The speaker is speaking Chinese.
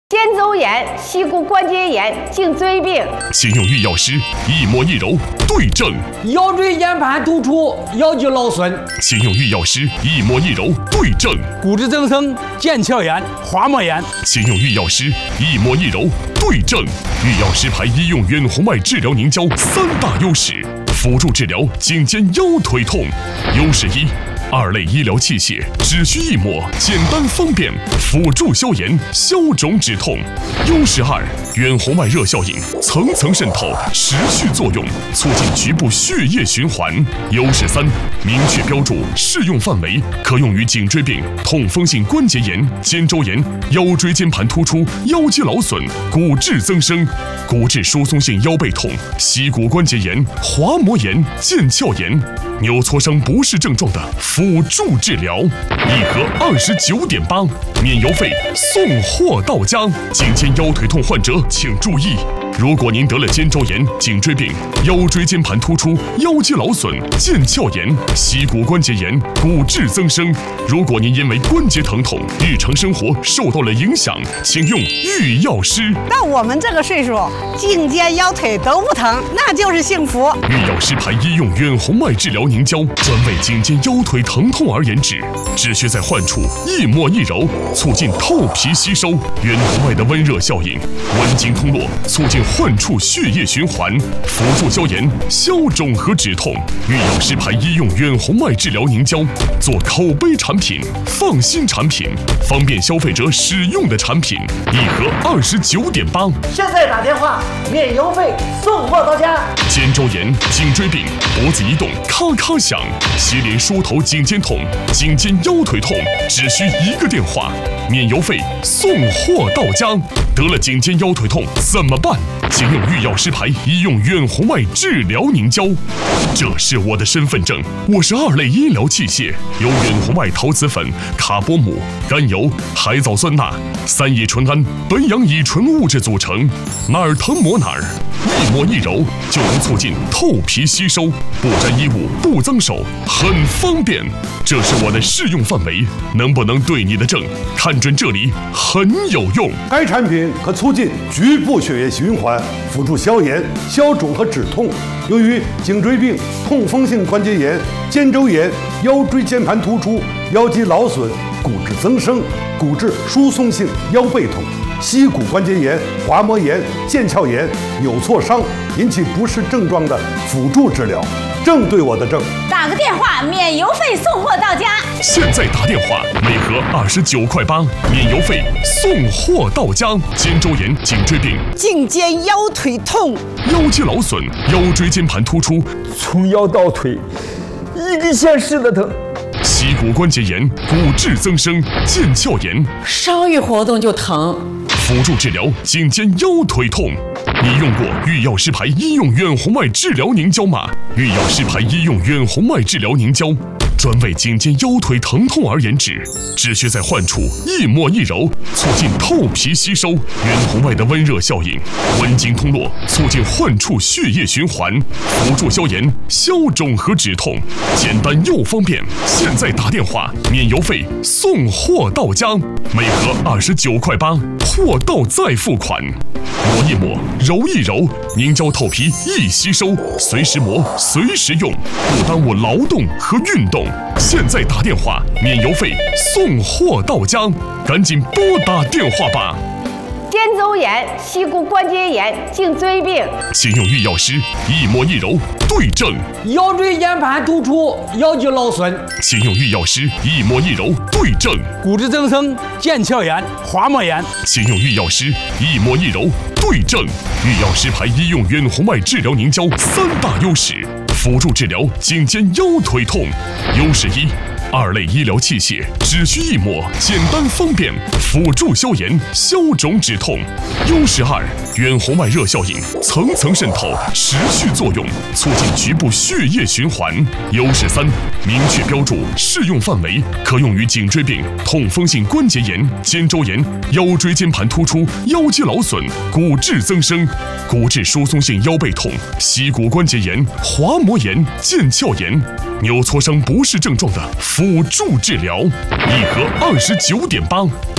肩周炎、膝骨关节炎、颈椎病， 请用御药师一摸一揉对症。 腰椎间盘突出、腰肌劳损， 请用御药师一摸一揉对症。 骨质增生、腱鞘炎、滑膜炎， 请用御药师一摸一揉对症。御药师牌医用远红外治疗凝胶三大优势，辅助治疗颈肩腰腿痛。优势一。2类医疗器械，只需一抹，简单方便，辅助消炎、消肿止痛。优势2，远红外热效应层层渗透，持续作用，促进局部血液循环。优势3，明确标注适用范围，可用于颈椎病、痛风性关节炎、肩周炎、腰椎间盘突出、腰肌劳损、骨质增生、骨质疏松性腰背痛、膝骨关节炎、滑膜炎、腱鞘炎、扭挫伤不适症状的辅助治疗，1盒29.8，免邮费，送货到家。颈肩腰腿痛患者请注意，如果您得了肩周炎、颈椎病、腰椎间盘突出、腰肌劳损、腱鞘炎、膝骨关节炎、骨质增生，如果您因为关节疼痛，日常生活受到了影响，请用御药师。 到我们这个岁数，颈肩腰腿都不疼，那就是幸福。 御药师牌医用远红外治疗凝胶，专为颈肩腰腿疼痛而研制，只需在患处一抹一揉，促进透皮吸收；远红外的温热效应，温经通络，促进患处血液循环，辅助消炎、消肿和止痛。御药师牌医用远红外治疗凝胶，做口碑产品、放心产品、方便消费者使用的产品，1盒29.8。 现在打电话，免邮费，送货到家。 肩周炎、颈椎病、脖子移动咔咔响，接连梳头颈肩痛、颈肩腰腿痛，只需1个电话，免邮费，送货到家。得了颈肩腰腿痛怎么办？请用御药师牌医用远红外治疗凝胶。这是我的身份证，我是2类医疗器械，由远红外陶瓷粉、卡波姆、甘油、海藻酸钠、3乙醇胺、苯氧乙醇物质组成，哪儿疼抹哪儿，一摸一揉就能促进透皮吸收，不沾衣物，不脏手，很方便。这是我的适用范围，能不能对你的症？看准这里，很有用。 该产品可促进局部血液循环，辅助消炎、消肿和止痛。由于颈椎病、痛风性关节炎、肩周炎、腰椎间盘突出、腰肌劳损、骨质增生、骨质疏松性腰背痛、膝骨关节炎、滑膜炎、腱鞘炎、扭挫伤引起不适症状的辅助治疗，正对我的症。 打个电话，免邮费，送货到家。 现在打电话，每盒29.8块，免邮费，送货到家。肩周炎、颈椎病、 颈肩腰腿痛、 腰肌劳损、腰椎间盘突出， 从腰到腿一个县市的疼。 膝骨关节炎、骨质增生、腱鞘炎， 稍一活动就疼。 辅助治疗颈肩腰腿痛。你用过御药师牌医用远红外治疗凝胶吗？御药师牌医用远红外治疗凝胶，专为颈肩腰腿疼痛而研制，只需在患处一抹一揉，促进透皮吸收；远红外的温热效应，温经通络，促进患处血液循环，辅助消炎、消肿和止痛，简单又方便。现在打电话，免邮费，送货到家，每盒29.8块，货到再付款。抹一抹，揉一揉，凝胶透皮易吸收，随时磨，随时用，不耽误劳动和运动。现在打电话，免邮费，送货到家，赶紧拨打电话吧。 肩周炎、膝骨关节炎、颈椎病， 请用御药师一摸一揉对症。 腰椎间盘突出、腰肌劳损， 请用御药师一摸一揉对症。 骨质增生、腱鞘炎、滑膜炎， 请用御药师一摸一揉对症。御药师牌医用远红外治疗凝胶三大优势，辅助治疗颈肩腰腿痛。优势一。2类医疗器械，只需一抹，简单方便，辅助消炎、消肿止痛。优势2，远红外热效应层层渗透，持续作用，促进局部血液循环。优势3，明确标注适用范围，可用于颈椎病、痛风性关节炎、肩周炎、腰椎间盘突出、腰肌劳损、骨质增生、骨质疏松性腰背痛、膝骨关节炎、滑膜炎、腱鞘炎、扭挫伤不适症状的辅助治疗，1盒29.8，